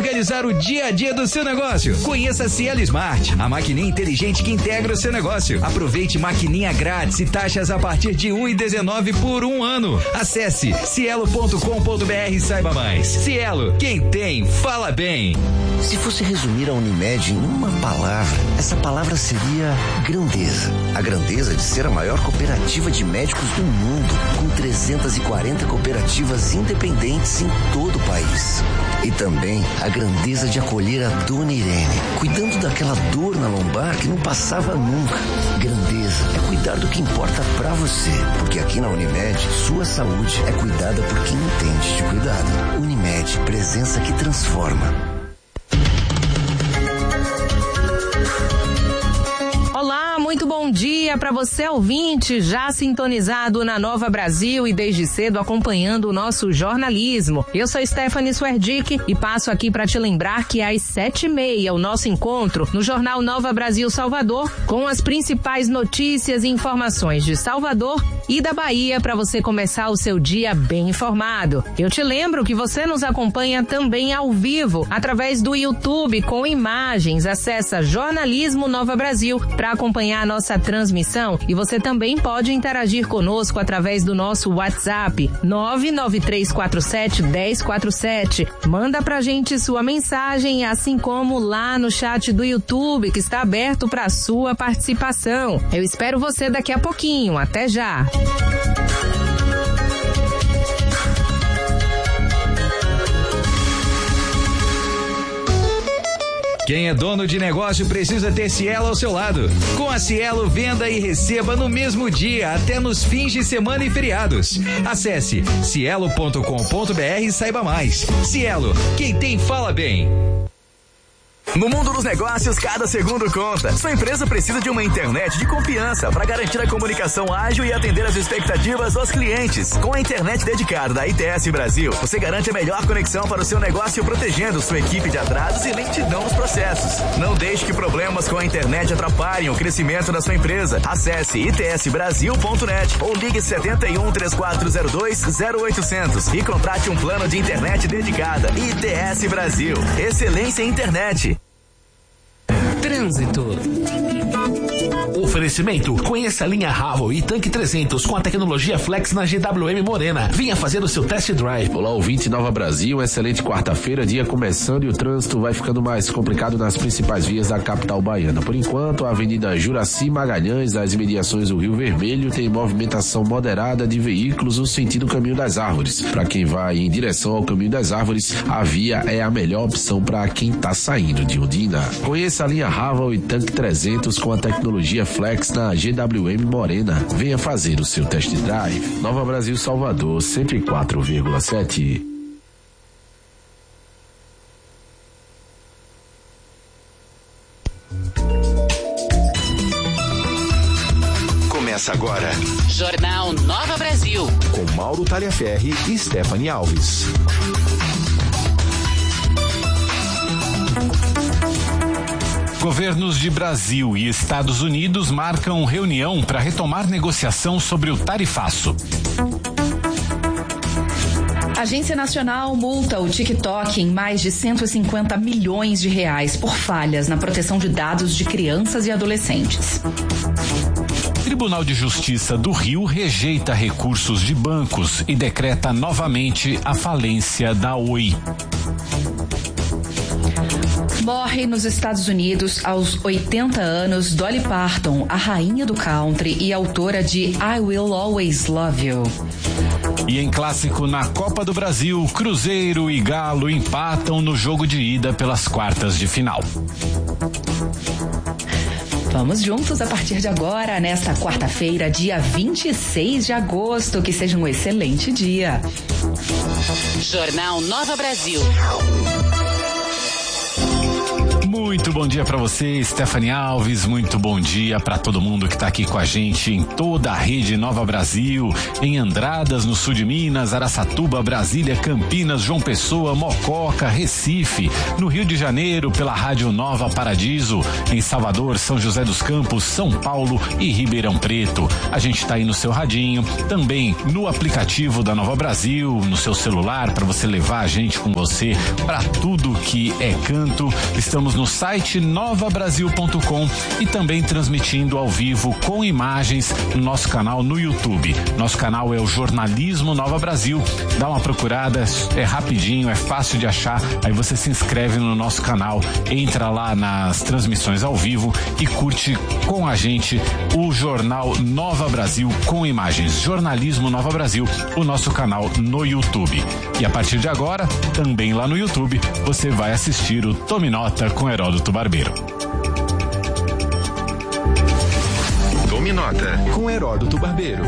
organizar o dia a dia do seu negócio. Conheça a Cielo Smart, a maquininha inteligente que integra o seu negócio. Aproveite maquininha grátis e taxas a partir de R$ 1,19 por um ano. Acesse cielo.com.br e saiba mais. Cielo, quem tem, fala bem. Se fosse resumir a Unimed em uma palavra, essa palavra seria grandeza. A grandeza de ser a maior cooperativa de médicos do mundo, com 340 cooperativas independentes em todo o país. E também a grandeza de acolher a Dona Irene, cuidando daquela dor na lombar que não passava nunca. Grandeza é cuidar do que importa pra você, porque aqui na Unimed, sua saúde é cuidada por quem entende de cuidado. Unimed, presença que transforma. Olá, muito bom dia para você ouvinte, já sintonizado na Nova Brasil e desde cedo acompanhando o nosso jornalismo. Eu sou Stephanie Swerdick e passo aqui para te lembrar que às 7h30 o nosso encontro no Jornal Nova Brasil Salvador com as principais notícias e informações de Salvador e da Bahia para você começar o seu dia bem informado. Eu te lembro que você nos acompanha também ao vivo através do YouTube com imagens. Acessa Jornalismo Nova Brasil para acompanhar a nossa transmissão e você também pode interagir conosco através do nosso WhatsApp 993471047. Manda pra gente sua mensagem, assim como lá no chat do YouTube que está aberto para sua participação. Eu espero você daqui a pouquinho. Até já! Quem é dono de negócio precisa ter Cielo ao seu lado. Com a Cielo, venda e receba no mesmo dia, até nos fins de semana e feriados. Acesse cielo.com.br e saiba mais. Cielo, quem tem fala bem. No mundo dos negócios, cada segundo conta. Sua empresa precisa de uma internet de confiança para garantir a comunicação ágil e atender as expectativas dos clientes. Com a internet dedicada da ITS Brasil, você garante a melhor conexão para o seu negócio, protegendo sua equipe de atrasos e lentidão nos processos. Não deixe que problemas com a internet atrapalhem o crescimento da sua empresa. Acesse itsbrasil.net ou ligue 71 3402 0800 e contrate um plano de internet dedicada. ITS Brasil. Excelência em internet. Trânsito. Oferecimento: conheça a linha Haval e Tanque 300 com a tecnologia Flex na GWM Morena. Venha fazer o seu test drive. Olá, ouvinte Nova Brasil, excelente quarta-feira, dia começando e o trânsito vai ficando mais complicado nas principais vias da capital baiana. Por enquanto, a Avenida Juraci Magalhães, às imediações do Rio Vermelho, tem movimentação moderada de veículos no sentido Caminho das Árvores. Para quem vai em direção ao Caminho das Árvores, a via é a melhor opção para quem está saindo de Ondina. Conheça a linha Haval e Tanque 300 com a tecnologia Flex na GWM Morena. Venha fazer o seu test drive. Nova Brasil Salvador 104,7. Começa agora Jornal Nova Brasil com Mauro Talhaferri e Stephanie Alves. Governos de Brasil e Estados Unidos marcam reunião para retomar negociação sobre o tarifaço. Agência Nacional multa o TikTok em mais de 150 milhões de reais por falhas na proteção de dados de crianças e adolescentes. Tribunal de Justiça do Rio rejeita recursos de bancos e decreta novamente a falência da Oi. Morre nos Estados Unidos aos 80 anos Dolly Parton, a rainha do country e autora de I Will Always Love You. E em clássico na Copa do Brasil, Cruzeiro e Galo empatam no jogo de ida pelas quartas de final. Vamos juntos a partir de agora, nesta quarta-feira, dia 26 de agosto. Que seja um excelente dia. Jornal Nova Brasil. Muito bom dia para você, Stephanie Alves. Muito bom dia para todo mundo que está aqui com a gente em toda a rede Nova Brasil, em Andradas, no sul de Minas, Araçatuba, Brasília, Campinas, João Pessoa, Mococa, Recife, no Rio de Janeiro, pela Rádio Nova Paradiso, em Salvador, São José dos Campos, São Paulo e Ribeirão Preto. A gente está aí no seu radinho, também no aplicativo da Nova Brasil, no seu celular, para você levar a gente com você para tudo que é canto. Estamos no site novabrasil.com e também transmitindo ao vivo com imagens no nosso canal no YouTube. Nosso canal é o Jornalismo Nova Brasil. Dá uma procurada, é rapidinho, é fácil de achar. Aí você se inscreve no nosso canal, entra lá nas transmissões ao vivo e curte com a gente o Jornal Nova Brasil com imagens. Jornalismo Nova Brasil, o nosso canal no YouTube. E a partir de agora, também lá no YouTube, você vai assistir o Tome Nota com Heródoto Barbeiro. Tome Nota com Heródoto Barbeiro.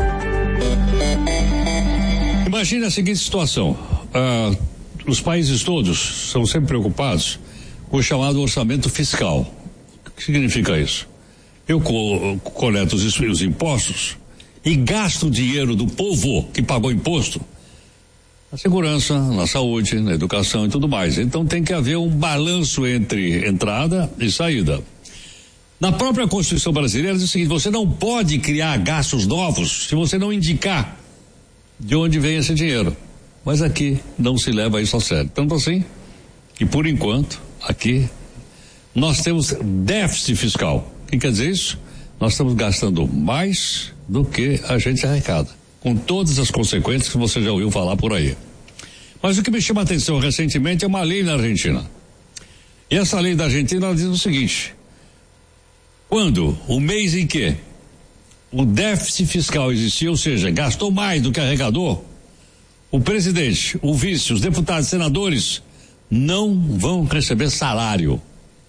Imagine a seguinte situação: os países todos são sempre preocupados com o chamado orçamento fiscal. O que significa isso? Eu coleto os impostos e gasto o dinheiro do povo que pagou imposto na segurança, na saúde, na educação e tudo mais. Então tem que haver um balanço entre entrada e saída. Na própria Constituição brasileira diz o seguinte: você não pode criar gastos novos se você não indicar de onde vem esse dinheiro. Mas aqui não se leva isso a sério. Tanto assim que, por enquanto, aqui nós temos déficit fiscal. O que quer dizer isso? Nós estamos gastando mais do que a gente arrecada, com todas as consequências que você já ouviu falar por aí. Mas o que me chama a atenção recentemente é uma lei na Argentina. E essa lei da Argentina ela diz o seguinte: quando o mês em que o déficit fiscal existia, ou seja, gastou mais do que arrecadou, o presidente, o vice, os deputados, senadores não vão receber salário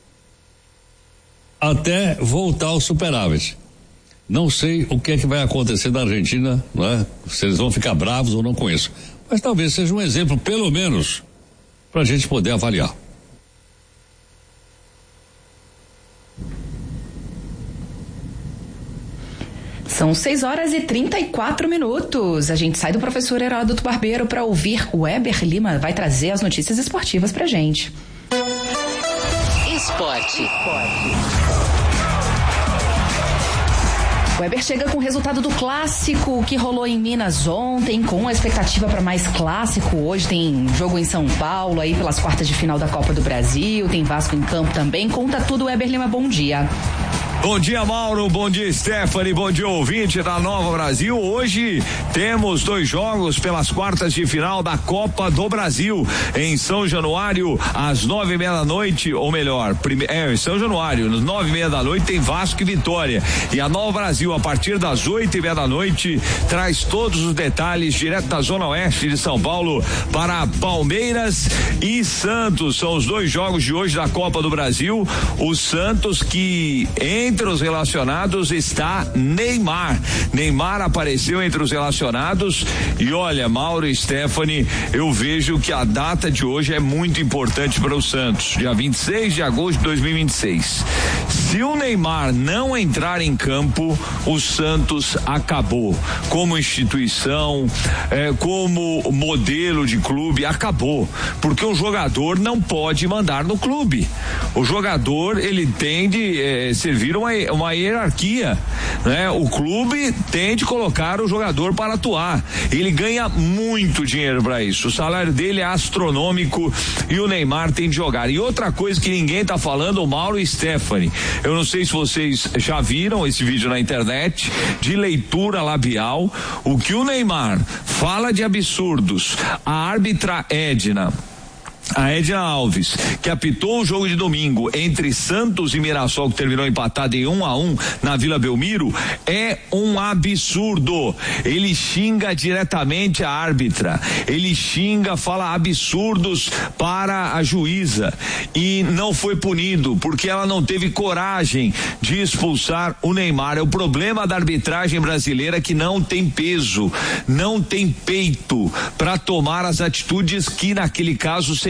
até voltar ao superávit. Não sei o que é que vai acontecer na Argentina, não é? Se eles vão ficar bravos ou não com isso. Mas talvez seja um exemplo, pelo menos, para a gente poder avaliar. São 6h34. A gente sai do professor Heródoto Barbeiro para ouvir o Weber Lima. Vai trazer as notícias esportivas pra gente. Esporte. O Weber chega com o resultado do clássico que rolou em Minas ontem, com a expectativa para mais clássico. Hoje tem jogo em São Paulo, aí pelas quartas de final da Copa do Brasil, tem Vasco em campo também. Conta tudo, Weber Lima, bom dia. Bom dia, Mauro, bom dia, Stephanie, bom dia, ouvinte da Nova Brasil. Hoje temos 2 jogos pelas quartas de final da Copa do Brasil em São Januário, às 9:30 da noite, ou melhor, em São Januário, às 9:30 da noite tem Vasco e Vitória. E a Nova Brasil, a partir das 8:30 da noite, traz todos os detalhes direto da Zona Oeste de São Paulo para Palmeiras e Santos. São os 2 jogos de hoje da Copa do Brasil. O Santos que entre os relacionados está Neymar. Neymar apareceu entre os relacionados e olha, Mauro e Stephanie, eu vejo que a data de hoje é muito importante para o Santos, dia 26 de agosto de 2026. Se o Neymar não entrar em campo, o Santos acabou. Como instituição, como modelo de clube, acabou. Porque o jogador não pode mandar no clube. O jogador, ele tem de servir uma hierarquia, né? O clube tem de colocar o jogador para atuar. Ele ganha muito dinheiro para isso. O salário dele é astronômico e o Neymar tem de jogar. E outra coisa que ninguém tá falando, o Mauro e Stephanie, eu não sei se vocês já viram esse vídeo na internet de leitura labial, o que o Neymar fala de absurdos. A árbitra Edna Alves, que apitou o jogo de domingo entre Santos e Mirassol, que terminou empatado em 1-1 na Vila Belmiro, é um absurdo. Ele xinga diretamente a árbitra, ele fala absurdos para a juíza e não foi punido porque ela não teve coragem de expulsar o Neymar. É o problema da arbitragem brasileira, que não tem peso, não tem peito para tomar as atitudes que naquele caso seriam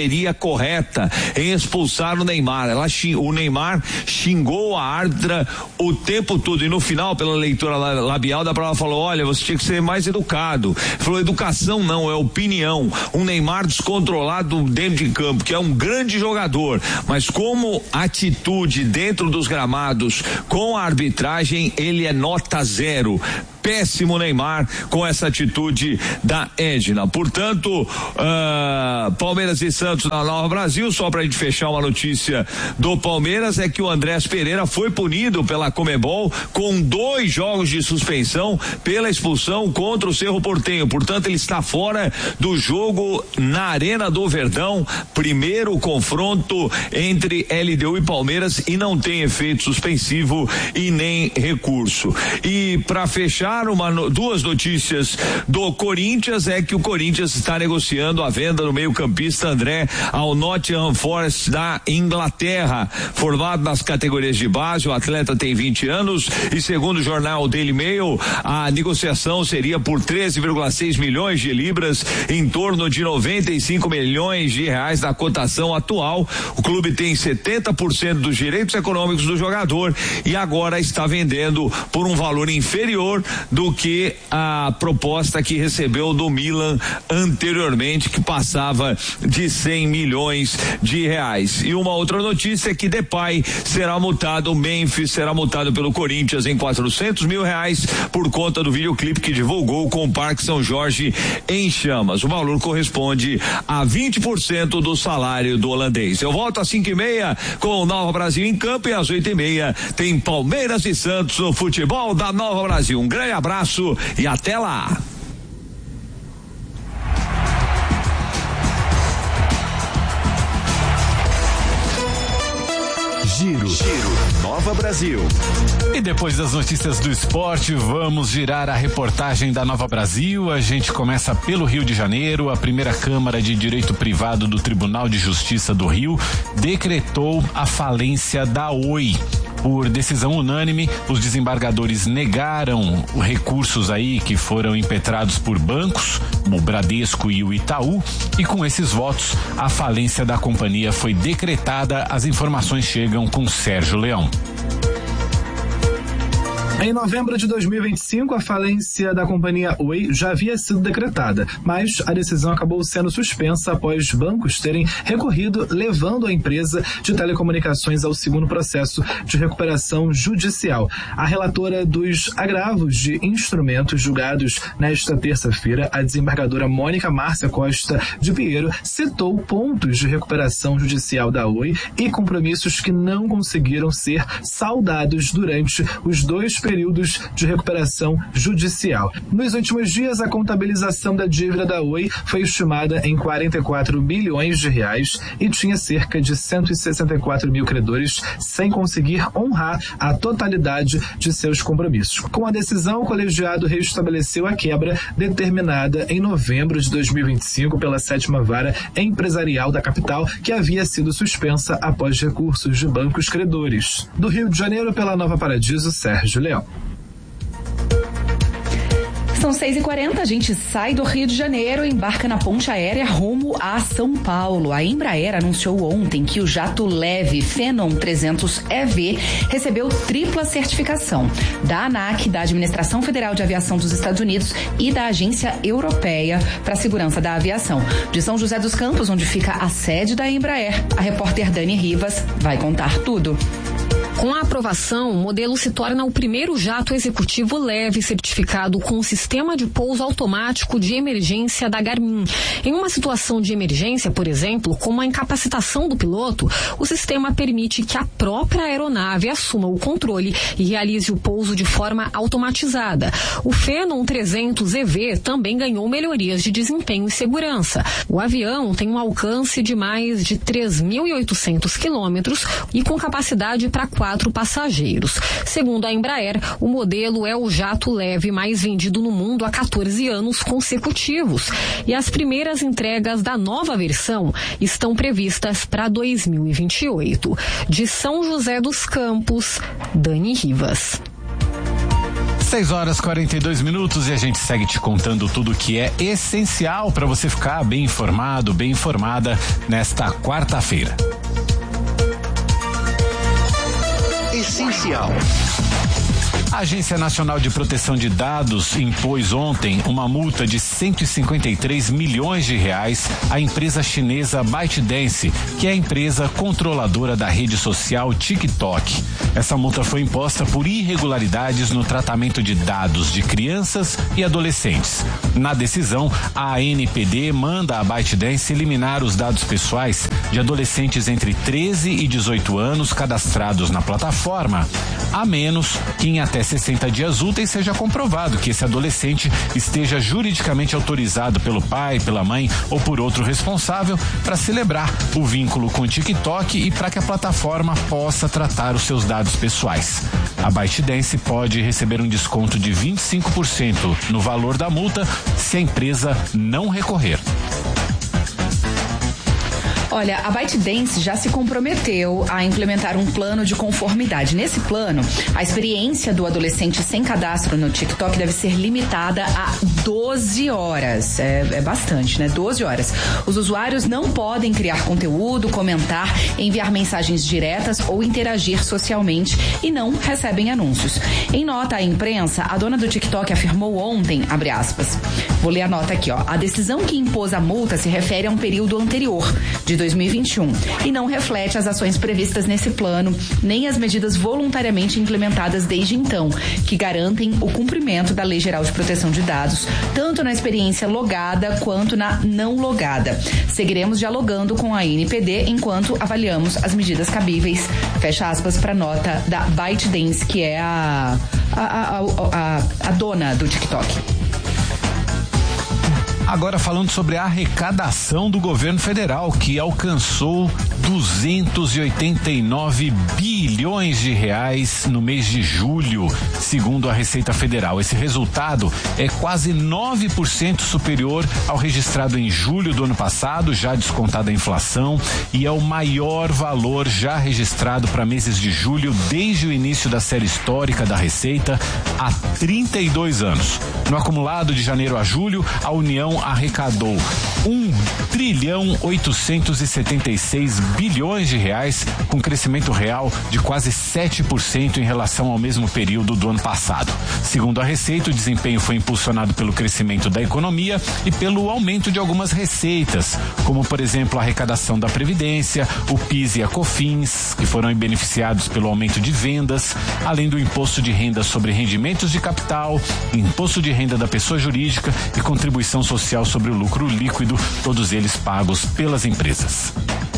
seria correta em expulsar o Neymar. O Neymar xingou a árbitra o tempo todo e no final, pela leitura labial da prova, falou: olha, você tinha que ser mais educado. Falou: educação não, é opinião. Um Neymar descontrolado dentro de campo, que é um grande jogador, mas como atitude dentro dos gramados com a arbitragem, ele é nota 0. Péssimo Neymar com essa atitude da Edna. Portanto, Palmeiras e Santos na Nova Brasil. Só pra gente fechar uma notícia do Palmeiras, é que o Andrés Pereira foi punido pela Conmebol com 2 jogos de suspensão pela expulsão contra o Cerro Porteño. Portanto, ele está fora do jogo na Arena do Verdão. Primeiro confronto entre LDU e Palmeiras, e não tem efeito suspensivo e nem recurso. E para fechar, duas notícias do Corinthians, é que o Corinthians está negociando a venda do meio-campista André ao Nottingham Forest da Inglaterra. Formado nas categorias de base, o atleta tem 20 anos e, segundo o jornal Daily Mail, a negociação seria por 13,6 milhões de libras, em torno de 95 milhões de reais da cotação atual. O clube tem 70% dos direitos econômicos do jogador e agora está vendendo por um valor inferior do que a proposta que recebeu do Milan anteriormente, que passava de 100 milhões de reais. E uma outra notícia é que Depay será multado, o Memphis será multado pelo Corinthians em 400 mil reais por conta do videoclipe que divulgou com o Parque São Jorge em chamas. O valor corresponde a 20% do salário do holandês. Eu volto às 5:30 com o Nova Brasil em campo, e às 8:30 tem Palmeiras e Santos no futebol da Nova Brasil. Um grande abraço e até lá. Giro Nova Brasil. E depois das notícias do esporte, vamos girar a reportagem da Nova Brasil. A gente começa pelo Rio de Janeiro. A primeira Câmara de Direito Privado do Tribunal de Justiça do Rio decretou a falência da Oi. Por decisão unânime, os desembargadores negaram recursos aí que foram impetrados por bancos, o Bradesco e o Itaú, e com esses votos, a falência da companhia foi decretada. As informações chegam com Sérgio Leão. Em novembro de 2025, a falência da companhia Oi já havia sido decretada, mas a decisão acabou sendo suspensa após bancos terem recorrido, levando a empresa de telecomunicações ao segundo processo de recuperação judicial. A relatora dos agravos de instrumentos julgados nesta terça-feira, a desembargadora Mônica Márcia Costa de Pinheiro, citou pontos de recuperação judicial da Oi e compromissos que não conseguiram ser saldados durante os 2 períodos de recuperação judicial. Nos últimos dias, a contabilização da dívida da Oi foi estimada em 44 bilhões de reais e tinha cerca de 164 mil credores sem conseguir honrar a totalidade de seus compromissos. Com a decisão, o colegiado reestabeleceu a quebra determinada em novembro de 2025 pela 7ª Vara Empresarial da capital, que havia sido suspensa após recursos de bancos credores. Do Rio de Janeiro, pela Nova Paradiso, Sérgio Leão. São 6h40, a gente sai do Rio de Janeiro e embarca na ponte aérea rumo a São Paulo. A Embraer anunciou ontem que o jato leve Phenom 300 EV recebeu tripla certificação da ANAC, da Administração Federal de Aviação dos Estados Unidos e da Agência Europeia para a Segurança da Aviação. De São José dos Campos, onde fica a sede da Embraer, a repórter Dani Rivas vai contar tudo. Com a aprovação, o modelo se torna o primeiro jato executivo leve certificado com o sistema de pouso automático de emergência da Garmin. Em uma situação de emergência, por exemplo, como a incapacitação do piloto, o sistema permite que a própria aeronave assuma o controle e realize o pouso de forma automatizada. O Phenom 300 EV também ganhou melhorias de desempenho e segurança. O avião tem um alcance de mais de 3.800 quilômetros e com capacidade para 4 passageiros. Segundo a Embraer, o modelo é o jato leve mais vendido no mundo há 14 anos consecutivos e as primeiras entregas da nova versão estão previstas para 2028. De São José dos Campos, Dani Rivas. 6h42 e a gente segue te contando tudo que é essencial para você ficar bem informado, bem informada nesta quarta-feira. Essencial. A Agência Nacional de Proteção de Dados impôs ontem uma multa de 153 milhões de reais à empresa chinesa ByteDance, que é a empresa controladora da rede social TikTok. Essa multa foi imposta por irregularidades no tratamento de dados de crianças e adolescentes. Na decisão, a ANPD manda a ByteDance eliminar os dados pessoais de adolescentes entre 13 e 18 anos cadastrados na plataforma, a menos que em até 60 dias úteis seja comprovado que esse adolescente esteja juridicamente autorizado pelo pai, pela mãe ou por outro responsável para celebrar o vínculo com o TikTok e para que a plataforma possa tratar os seus dados pessoais. A ByteDance pode receber um desconto de 25% no valor da multa se a empresa não recorrer. Olha, a ByteDance já se comprometeu a implementar um plano de conformidade. Nesse plano, a experiência do adolescente sem cadastro no TikTok deve ser limitada a 12 horas. É bastante, né? 12 horas. Os usuários não podem criar conteúdo, comentar, enviar mensagens diretas ou interagir socialmente e não recebem anúncios. Em nota à imprensa, a dona do TikTok afirmou ontem, abre aspas, vou ler a nota aqui, ó. A decisão que impôs a multa se refere a um período anterior, de 2021, e não reflete as ações previstas nesse plano, nem as medidas voluntariamente implementadas desde então, que garantem o cumprimento da Lei Geral de Proteção de Dados, tanto na experiência logada quanto na não logada. Seguiremos dialogando com a ANPD enquanto avaliamos as medidas cabíveis, fecha aspas, para a nota da ByteDance, que é a dona do TikTok. Agora falando sobre a arrecadação do governo federal, que alcançou 289 bilhões de reais no mês de julho, segundo a Receita Federal. Esse resultado é quase 9% superior ao registrado em julho do ano passado, já descontada a inflação, e é o maior valor já registrado para meses de julho desde o início da série histórica da Receita há 32 anos. No acumulado de janeiro a julho, a União arrecadou 1.876 bilhões de reais, com crescimento real de quase 7% em relação ao mesmo período do ano passado. Segundo a Receita, o desempenho foi impulsionado pelo crescimento da economia e pelo aumento de algumas receitas, como, por exemplo, a arrecadação da Previdência, o PIS e a COFINS, que foram beneficiados pelo aumento de vendas, além do imposto de renda sobre rendimentos de capital, imposto de renda da pessoa jurídica e contribuição social sobre o lucro líquido, todos eles pagos pelas empresas.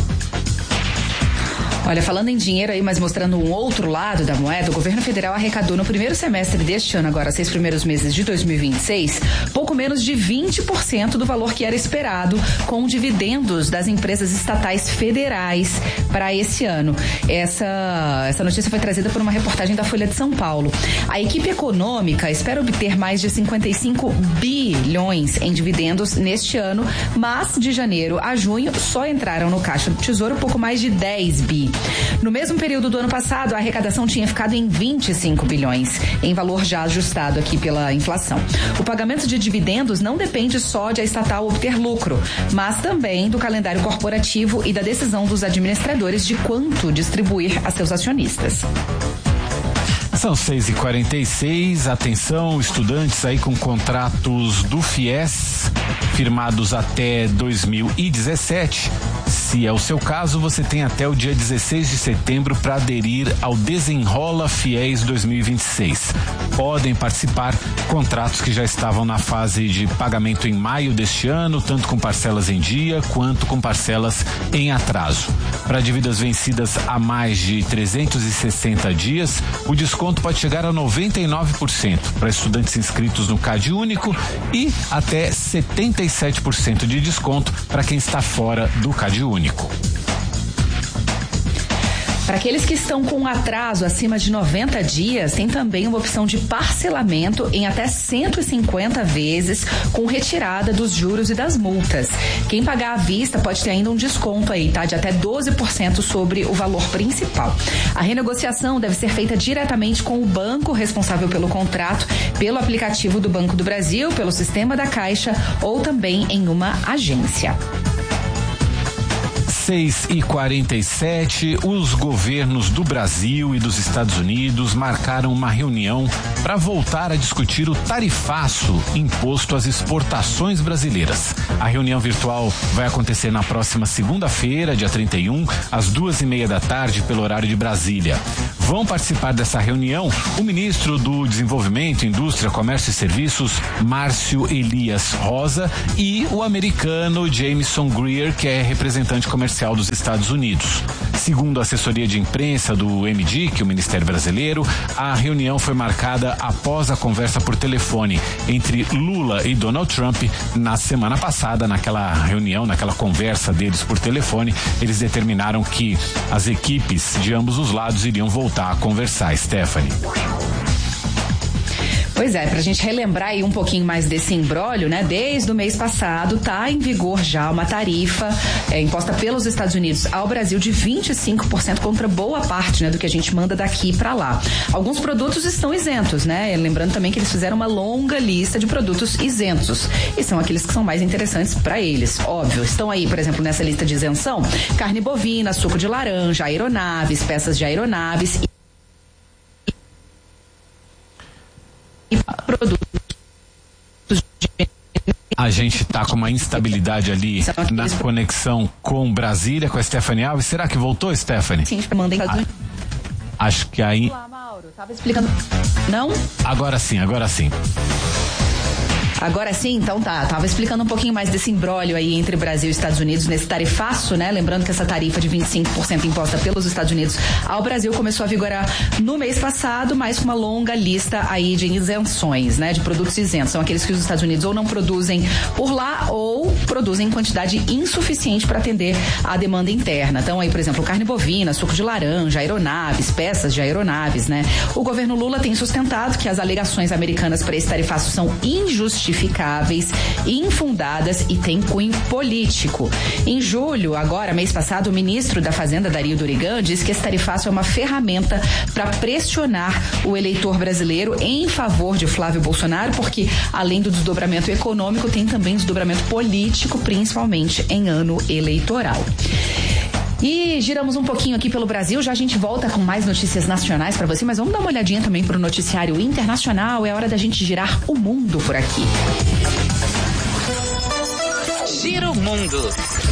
Olha, falando em dinheiro aí, mas mostrando um outro lado da moeda, o governo federal arrecadou no primeiro semestre deste ano, agora 6 primeiros meses de 2026, pouco menos de 20% do valor que era esperado com dividendos das empresas estatais federais para esse ano. Essa notícia foi trazida por uma reportagem da Folha de São Paulo. A equipe econômica espera obter mais de 55 bilhões em dividendos neste ano, mas de janeiro a junho só entraram no caixa do Tesouro pouco mais de 10 bi. No mesmo período do ano passado, a arrecadação tinha ficado em 25 bilhões, em valor já ajustado aqui pela inflação. O pagamento de dividendos não depende só de a estatal obter lucro, mas também do calendário corporativo e da decisão dos administradores de quanto distribuir a seus acionistas. São 6h46, atenção, estudantes aí com contratos do FIES firmados até 2017. Se é o seu caso, você tem até o dia 16 de setembro para aderir ao Desenrola FIES 2026. Podem participar contratos que já estavam na fase de pagamento em maio deste ano, tanto com parcelas em dia quanto com parcelas em atraso. Para dívidas vencidas há mais de 360 dias, o desconto pode chegar a 99% para estudantes inscritos no CAD Único e até 77% de desconto para quem está fora do CAD Único. Para aqueles que estão com atraso acima de 90 dias, tem também uma opção de parcelamento em até 150 vezes com retirada dos juros e das multas. Quem pagar à vista pode ter ainda um desconto aí, tá? De até 12% sobre o valor principal. A renegociação deve ser feita diretamente com o banco responsável pelo contrato, pelo aplicativo do Banco do Brasil, pelo sistema da Caixa ou também em uma agência. 6h47, os governos do Brasil e dos Estados Unidos marcaram uma reunião para voltar a discutir o tarifaço imposto às exportações brasileiras. A reunião virtual vai acontecer na próxima segunda-feira, dia 31, às 2:30 da tarde, pelo horário de Brasília. Vão participar dessa reunião o ministro do Desenvolvimento, Indústria, Comércio e Serviços, Márcio Elias Rosa, e o americano Jameson Greer, que é representante comercial dos Estados Unidos. Segundo a assessoria de imprensa do MDIC, o Ministério Brasileiro, a reunião foi marcada após a conversa por telefone entre Lula e Donald Trump na semana passada. Naquela reunião, naquela conversa deles por telefone, eles determinaram que as equipes de ambos os lados iriam voltar a conversar. Stephanie. Pois é, pra gente relembrar aí um pouquinho mais desse imbróglio, né? Desde o mês passado tá em vigor já uma tarifa imposta pelos Estados Unidos ao Brasil de 25% contra boa parte, né, do que a gente manda daqui pra lá. Alguns produtos estão isentos, né? Lembrando também que eles fizeram uma longa lista de produtos isentos e são aqueles que são mais interessantes pra eles, óbvio. Estão aí, por exemplo, nessa lista de isenção, carne bovina, suco de laranja, aeronaves, peças de aeronaves e produtos. A gente tá com uma instabilidade ali na conexão com Brasília, com a Stephanie Alves. Será que voltou, Stephanie? Sim, mandem. Acho que aí. Olá, Mauro. Tava explicando. Não? Agora sim, agora sim. Agora sim, então tá. Tava explicando um pouquinho mais desse imbróglio aí entre Brasil e Estados Unidos nesse tarifaço, né? Lembrando que essa tarifa de 25% imposta pelos Estados Unidos ao Brasil começou a vigorar no mês passado, mas com uma longa lista aí de isenções, né? De produtos isentos. São aqueles que os Estados Unidos ou não produzem por lá ou produzem em quantidade insuficiente para atender à demanda interna. Então aí, por exemplo, carne bovina, suco de laranja, aeronaves, peças de aeronaves, né? O governo Lula tem sustentado que as alegações americanas para esse tarifaço são injustificáveis, infundadas e têm cunho político. Em julho, agora, mês passado, o ministro da Fazenda, Dario Durigan, disse que esse tarifaço é uma ferramenta para pressionar o eleitor brasileiro em favor de Flávio Bolsonaro, porque além do desdobramento econômico, tem também desdobramento político, principalmente em ano eleitoral. E giramos um pouquinho aqui pelo Brasil, já a gente volta com mais notícias nacionais para você, mas vamos dar uma olhadinha também pro noticiário internacional. É hora da gente girar o mundo por aqui. Gira o mundo.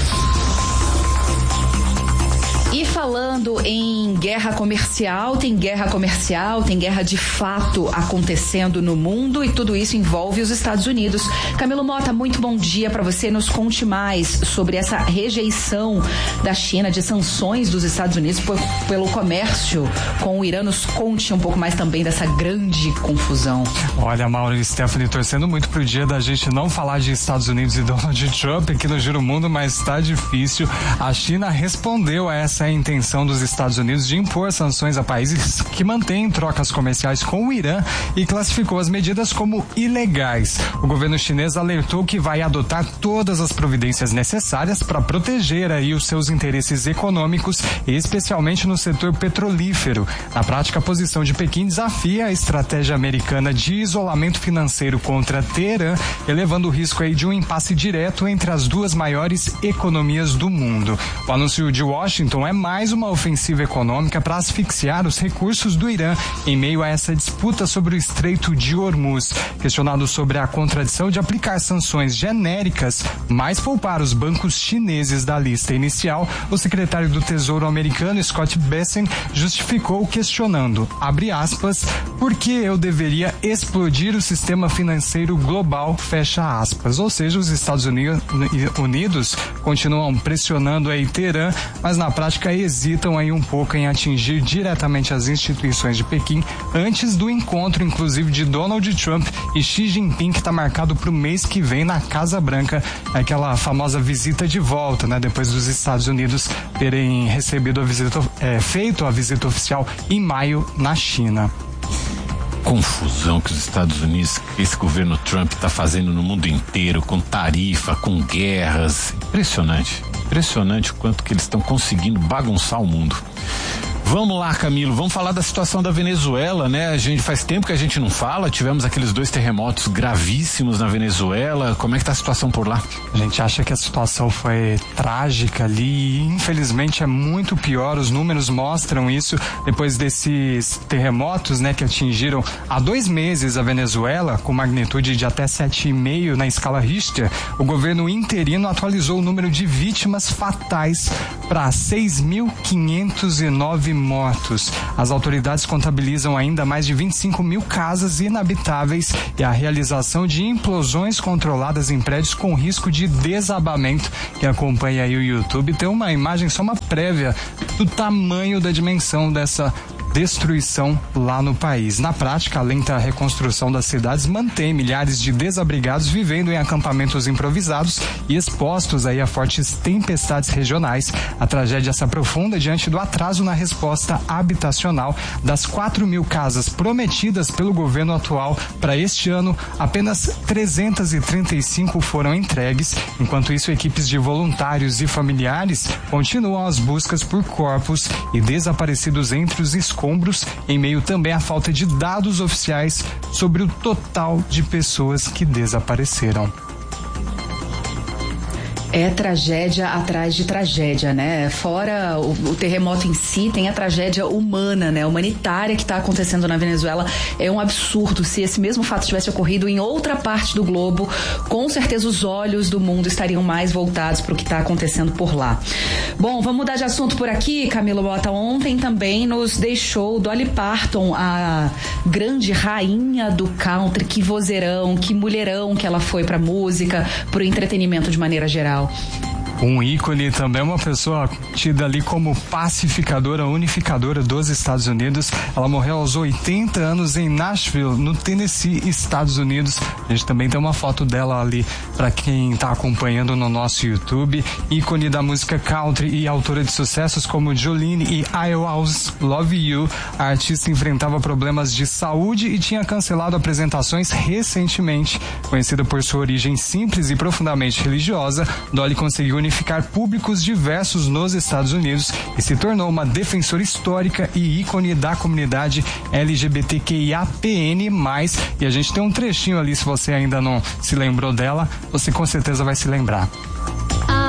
E falando em guerra comercial, tem guerra de fato acontecendo no mundo e tudo isso envolve os Estados Unidos. Camilo Mota, muito bom dia para você. Nos conte mais sobre essa rejeição da China de sanções dos Estados Unidos pelo comércio com o Irã. Nos conte um pouco mais também dessa grande confusão. Olha, Mauro e Stephanie, torcendo muito pro dia da gente não falar de Estados Unidos e Donald Trump aqui no Giro Mundo, mas tá difícil. A China respondeu a essa intenção dos Estados Unidos de impor sanções a países que mantêm trocas comerciais com o Irã e classificou as medidas como ilegais. O governo chinês alertou que vai adotar todas as providências necessárias para proteger aí os seus interesses econômicos, especialmente no setor petrolífero. Na prática, a posição de Pequim desafia a estratégia americana de isolamento financeiro contra Teherã, elevando o risco aí de um impasse direto entre as duas maiores economias do mundo. O anúncio de Washington é mais uma ofensiva econômica para asfixiar os recursos do Irã em meio a essa disputa sobre o Estreito de Hormuz. Questionado sobre a contradição de aplicar sanções genéricas, mas poupar os bancos chineses da lista inicial, o secretário do Tesouro americano, Scott Bessent, justificou questionando, abre aspas, por que eu deveria explodir o sistema financeiro global, fecha aspas. Ou seja, os Estados Unidos continuam pressionando a Teherã, mas na prática hesitam hesitam aí um pouco em atingir diretamente as instituições de Pequim antes do encontro, inclusive, de Donald Trump e Xi Jinping, que está marcado para o mês que vem na Casa Branca, aquela famosa visita de volta, né? Depois dos Estados Unidos terem recebido feito a visita oficial em maio na China. Confusão que os Estados Unidos, esse governo Trump está fazendo no mundo inteiro, com tarifa, com guerras. Impressionante o quanto que eles estão conseguindo bagunçar o mundo. Vamos lá, Camilo, vamos falar da situação da Venezuela, né? Faz tempo que a gente não fala, tivemos aqueles 2 terremotos gravíssimos na Venezuela. Como é que tá a situação por lá? A gente acha que a situação foi trágica ali e infelizmente é muito pior, os números mostram isso. Depois desses terremotos, né, que atingiram há 2 meses a Venezuela, com magnitude de até 7,5 na escala Richter, o governo interino atualizou o número de vítimas fatais para 6.509 mortos. As autoridades contabilizam ainda mais de 25 mil casas inabitáveis e a realização de implosões controladas em prédios com risco de desabamento. Quem acompanha aí o YouTube tem uma imagem, só uma prévia do tamanho da dimensão dessa destruição lá no país. Na prática, a lenta reconstrução das cidades mantém milhares de desabrigados vivendo em acampamentos improvisados e expostos aí a fortes tempestades regionais. A tragédia se aprofunda diante do atraso na resposta habitacional. Das 4.000 casas prometidas pelo governo atual para este ano, apenas 335 foram entregues. Enquanto isso, equipes de voluntários e familiares continuam as buscas por corpos e desaparecidos entre os escombros, em meio também à falta de dados oficiais sobre o total de pessoas que desapareceram. É tragédia atrás de tragédia, né? Fora o terremoto em si, tem a tragédia humana, né? Humanitária que está acontecendo na Venezuela. É um absurdo. Se esse mesmo fato tivesse ocorrido em outra parte do globo, com certeza os olhos do mundo estariam mais voltados para o que está acontecendo por lá. Bom, vamos mudar de assunto por aqui, Camilo Bota. Ontem também nos deixou Dolly Parton, a grande rainha do country. Que vozeirão, que mulherão que ela foi para música, para o entretenimento de maneira geral. Um ícone, também uma pessoa tida ali como pacificadora, unificadora dos Estados Unidos. Ela morreu aos 80 anos em Nashville, no Tennessee, Estados Unidos. A gente também tem uma foto dela ali para quem está acompanhando no nosso YouTube. Ícone da música country e autora de sucessos como Jolene e I Always Love You. A artista enfrentava problemas de saúde e tinha cancelado apresentações recentemente. Conhecida por sua origem simples e profundamente religiosa, Dolly conseguiu unificar públicos diversos nos Estados Unidos e se tornou uma defensora histórica e ícone da comunidade LGBTQIAPN+. E a gente tem um trechinho ali, se você ainda não se lembrou dela, você com certeza vai se lembrar.